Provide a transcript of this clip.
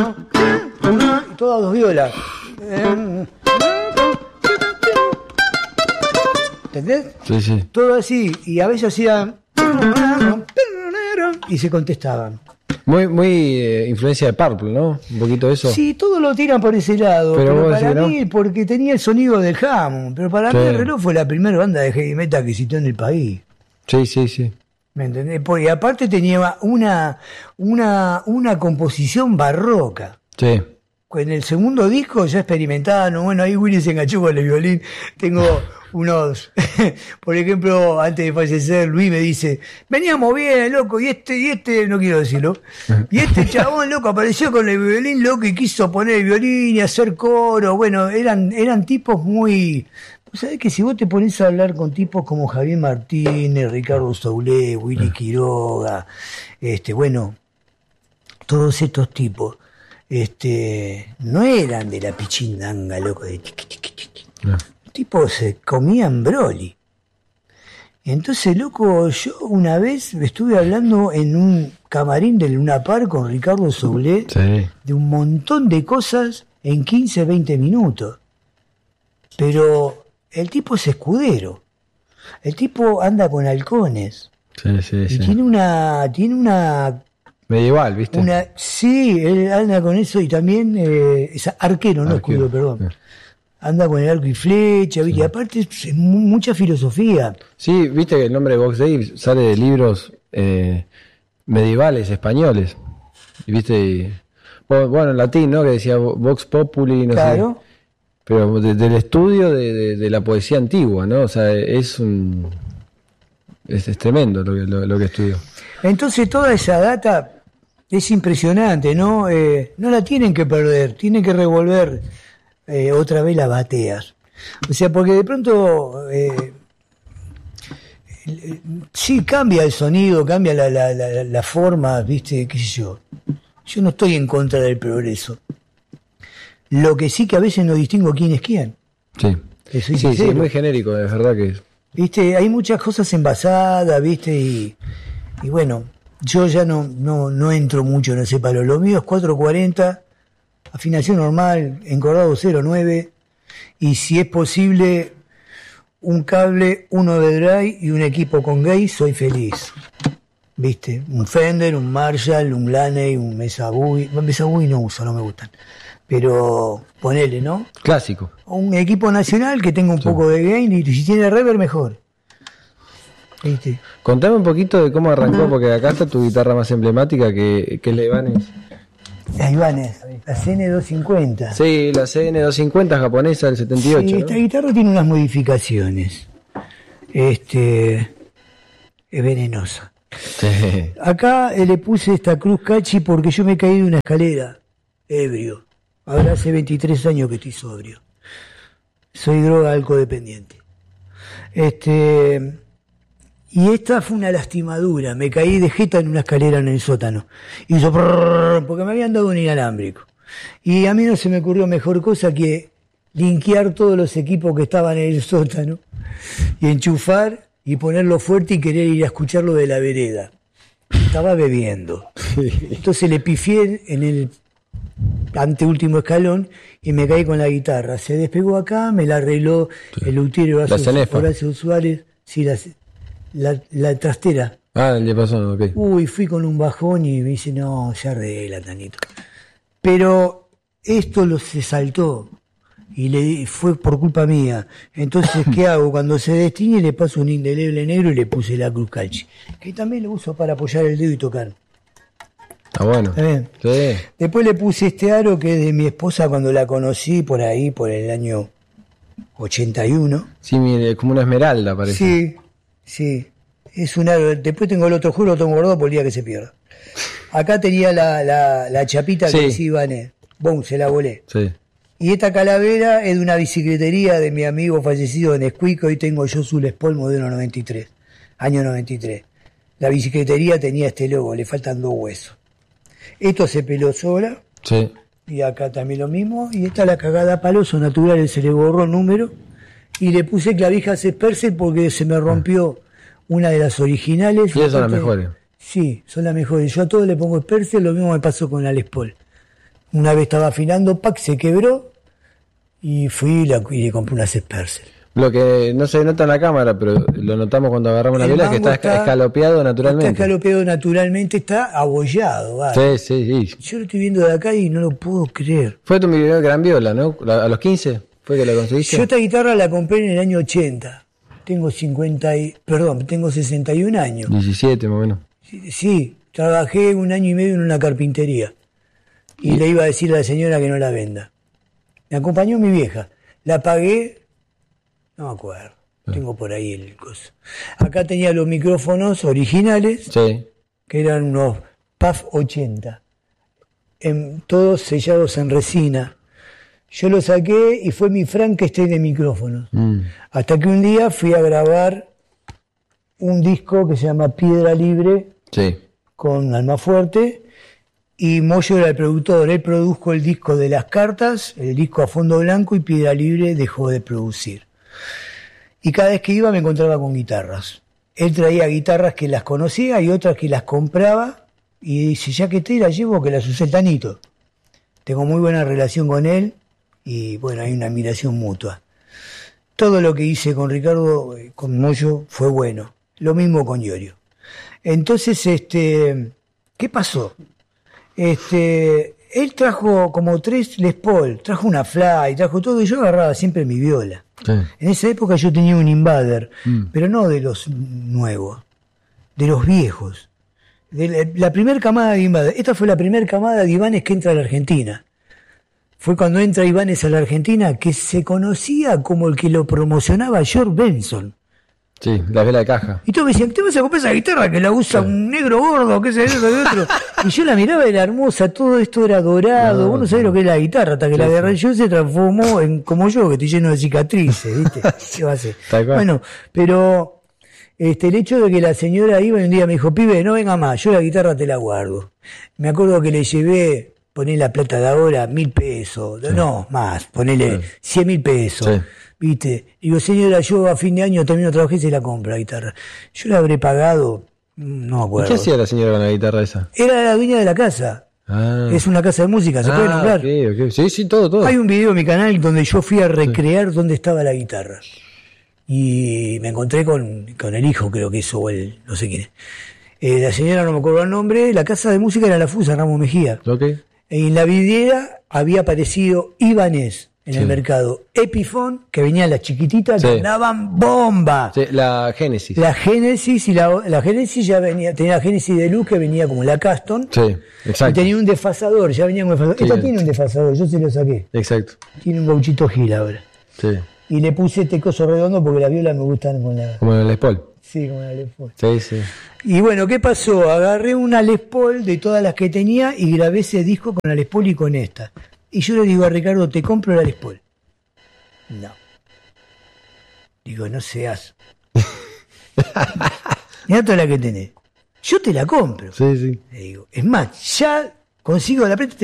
y todas dos violas. ¿Entendés? Sí, sí. Todo así, y a veces hacían y se contestaban. Muy influencia de Purple, ¿no? Un poquito de eso. Sí, todos lo tiran por ese lado, pero para mí, ¿no? porque tenía el sonido del Hammond, pero para mí el Reloj fue la primera banda de heavy metal que existió en el país. Sí, sí, sí. ¿Me entendés? Porque aparte tenía una composición barroca. Sí. En el segundo disco ya experimentaban, bueno, ahí Willy se enganchó con el violín. Tengo unos, por ejemplo, antes de fallecer, Luis me dice, veníamos bien, loco, y este, no quiero decirlo, y este chabón, loco, apareció con el violín, loco, y quiso poner el violín y hacer coro. Bueno, eran tipos muy... ¿Sabés que si vos te pones a hablar con tipos como Javier Martínez, Ricardo Soulé, Willy Quiroga, bueno, todos estos tipos, no eran de la pichindanga, loco, de tiqui, tiqui, tiqui. No. Los tipos se comían broli. Entonces, loco, yo una vez estuve hablando en un camarín del Luna Park con Ricardo Soulé de un montón de cosas en 15, 20 minutos. Pero el tipo es escudero. El tipo anda con halcones. Y tiene una medieval, ¿viste? Sí, él anda con eso y también es arquero, no escudero, perdón. Anda con el arco y flecha, ¿viste? Y aparte es mucha filosofía. Sí, viste que el nombre de Vox Dei sale de libros medievales españoles. Y viste, bueno, en latín, ¿no? Que decía Vox Populi, no sé. Pero del estudio de la poesía antigua, ¿no? O sea, es tremendo lo que estudió. Entonces toda esa data es impresionante, ¿no? No la tienen que perder, tienen que revolver otra vez las bateas. O sea, porque de pronto sí cambia el sonido, cambia la forma, ¿viste? ¿Qué sé yo? Yo no estoy en contra del progreso. Lo que sí que a veces no distingo quién es quién. Sí, sí, es muy genérico, es verdad que es. ¿Viste? Hay muchas cosas envasadas, ¿viste? Y bueno, yo ya no entro mucho en ese palo. Lo mío es 440, afinación normal, encordado 09, y si es posible, un cable, uno de drive y un equipo con gate, soy feliz. ¿Viste? Un Fender, un Marshall, un Laney, un Mesa Boogie. Mesa Boogie no uso, no me gustan. Pero ponele, ¿no? Clásico. Un equipo nacional que tenga un poco de gain y si tiene reverb, mejor. ¿Viste? Contame un poquito de cómo arrancó, porque acá está tu guitarra más emblemática, que es la Ibanez. La Ibanez, la CN250. Sí, la CN250 japonesa del 78. Sí, esta guitarra tiene unas modificaciones. Es venenosa. Sí. Acá le puse esta cruz cachi porque yo me caí de una escalera, ebrio. Ahora hace 23 años que estoy sobrio. Soy droga alcodependiente. Y esta fue una lastimadura. Me caí de jeta en una escalera en el sótano. Hizo porque me habían dado un inalámbrico. Y a mí no se me ocurrió mejor cosa que linkear todos los equipos que estaban en el sótano y enchufar y ponerlo fuerte y querer ir a escucharlo de la vereda. Estaba bebiendo. Entonces le pifié en el anteúltimo escalón y me caí con la guitarra. Se despegó acá, me la arregló el luthier Horacio Suárez. Sí, la trastera. Ah, el diapasón, ok. Uy, fui con un bajón y me dice, no, se arregla, Tanito. Pero esto se saltó y fue por culpa mía. Entonces, ¿qué hago? Cuando se destiñe le paso un indeleble negro y le puse la cruz calchi, que también lo uso para apoyar el dedo y tocar. Ah, bueno. Sí. Después le puse este aro que es de mi esposa cuando la conocí por ahí, por el año 81. Sí, mire, como una esmeralda parece. Sí. Es un aro. Después tengo el otro, juro, lo tengo guardado por el día que se pierda. Acá tenía la chapita que decía Ibanez. Boom, se la volé. Sí. Y esta calavera es de una bicicletería de mi amigo fallecido en Escuico. Hoy tengo yo su Les Paul modelo 93, año 93. La bicicletería tenía este logo, le faltan 2 huesos. Esto se peló sola. Sí. Y acá también lo mismo. Y esta la cagada a paloso natural, se le borró el número. Y le puse clavijas Sperser porque se me rompió una de las originales. Y esas son las mejores. Sí, son las mejores. Yo a todos le pongo Sperser, lo mismo me pasó con la Les Paul. Una vez estaba afinando, se quebró y fui y le compré una Spencer. Lo que no se nota en la cámara, pero lo notamos cuando agarramos la viola, que está escalopeado naturalmente. Está escalopeado naturalmente, está abollado. Vale. Sí. Yo lo estoy viendo de acá y no lo puedo creer. Fue tu primer gran viola, ¿no? ¿A los 15 fue que la conseguiste? Yo esta guitarra la compré en el año 80. Tengo 61 años. 17 más o menos. Sí, trabajé 1 año y medio en una carpintería. Y le iba a decir a la señora que no la venda. Me acompañó mi vieja. La pagué. No me acuerdo, tengo por ahí el coso. Acá tenía los micrófonos originales, sí, que eran unos PAF 80, todos sellados en resina. Yo los saqué y fue mi Frankenstein de micrófonos. Hasta que un día fui a grabar un disco que se llama Piedra Libre, sí, con Almafuerte, y Moyo era el productor. Él produjo el disco de Las Cartas, el disco A Fondo Blanco, y Piedra Libre dejó de producir. Y cada vez que iba me encontraba con guitarras. Él traía guitarras que las conocía y otras que las compraba. Y dice, ya que te las llevo, que las use el Tanito. Tengo muy buena relación con él y bueno, hay una admiración mutua. Todo lo que hice con Ricardo, con Moyo, fue bueno. Lo mismo con Iorio. Entonces, ¿qué pasó? Él trajo como 3 Les Paul, trajo una Fly, trajo todo y yo agarraba siempre mi viola. Sí. En esa época yo tenía un Invader, pero no de los nuevos, de los viejos. De la primera camada de Invader. Esta fue la primera camada de Ibanez que entra a la Argentina. Fue cuando entra Ibanez a la Argentina que se conocía como el que lo promocionaba George Benson. Sí, la vela de caja. Y todos me decían, ¿te vas a comprar esa guitarra que la usa un negro gordo, qué es eso de otro? Y yo la miraba, era hermosa, todo esto era dorado, vos no sabés lo que es la guitarra, hasta que la agarré yo se transformó en como yo, que estoy lleno de cicatrices, ¿viste? ¿Qué va a hacer? Bueno, pero el hecho de que la señora iba y un día me dijo, pibe, no venga más, yo la guitarra te la guardo. Me acuerdo que le llevé, poné la plata de ahora, 1.000 pesos, no, más, ponele 100.000 pesos. Sí. ¿Viste? Digo, señora, yo a fin de año termino trabajé y se la compro la guitarra. Yo la habré pagado, no me acuerdo. ¿Qué hacía la señora con la guitarra esa? Era la dueña de la casa. Es una casa de música, ¿se puede nombrar? Okay. Sí, todo. Hay un video en mi canal donde yo fui a recrear dónde estaba la guitarra. Y me encontré con el hijo, creo que eso, o el, no sé quién es. La señora no me acuerdo el nombre, la casa de música era La Fusa, Ramos Mejía. Okay. En la vidriera había aparecido Ibanez. En el mercado. Epiphone, que venían las chiquititas, que daban bomba. Sí, la Genesis. La Genesis, y la Genesis ya venía, tenía la Genesis de luz que venía como la Custom. Sí, exacto. Y tenía un desfasador, ya venía con desfasador. Esta tiene un desfasador, yo se lo saqué. Exacto. Tiene un gauchito Gil ahora. Sí. Y le puse este coso redondo porque las violas me gustan con la... Como la Les Paul. Sí, como la Les Paul. Sí. Y bueno, ¿qué pasó? Agarré una Les Paul de todas las que tenía y grabé ese disco con la Les Paul y con esta. Y yo le digo a Ricardo, te compro la Les Paul. No. Digo, no seas. Mirá toda la que tenés. Yo te la compro. Sí. Le digo, es más, ya consigo la plata.